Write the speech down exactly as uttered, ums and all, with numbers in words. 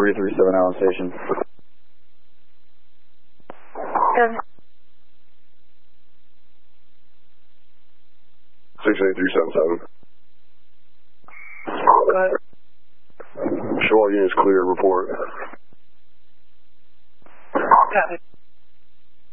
three three seven Allen Station. six eight three seven seven. Go ahead. Show all units clear, report. Copy.